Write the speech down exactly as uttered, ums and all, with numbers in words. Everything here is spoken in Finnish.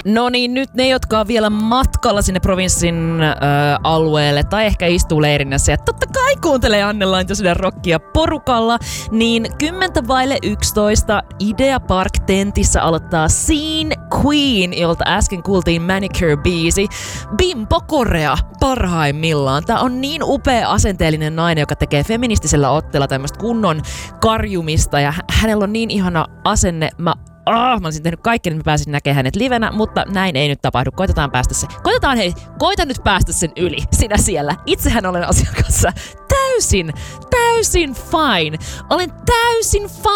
No niin, nyt ne, jotka on vielä matkalla sinne provinssin ö, alueelle tai ehkä istuu leirinnässä ja totta kai kuuntelee Anne Laintosydän rockia porukalla, niin kymmentä vaille yksitoista Idea Park Tentissä aloittaa Scene Queen, jolta äsken kuultiin Manicure-biisi. Bimbo Korea parhaimmillaan. Tää on niin upea asenteellinen nainen, joka tekee feministisellä otteella tämmöistä kunnon karjumista ja hänellä on niin ihana asenne. Mä Ah, mä olisin tehnyt kaikki, että mä pääsin näkemään hänet livenä, mutta näin ei nyt tapahdu. Koitetaan päästä se. Koitetaan hei, koita nyt päästä sen yli. Sinä siellä. Itsehän olen asiakassa täysin, täysin fine. Olen täysin fine.